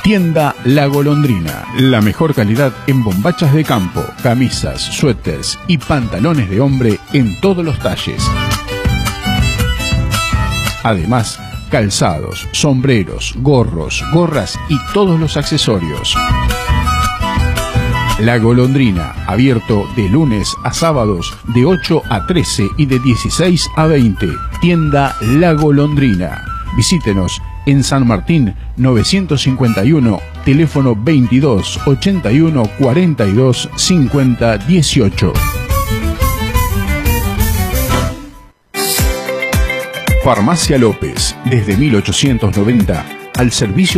Tienda La Golondrina. La mejor calidad en bombachas de campo, camisas, suéteres y pantalones de hombre en todos los talles. Además, calzados, sombreros, gorros, gorras y todos los accesorios. La Golondrina, abierto de lunes a sábados de 8 a 13 y de 16 a 20. Tienda La Golondrina. Visítenos en San Martín 951, teléfono 22 81 42 50 18. Farmacia López, desde 1890, al servicio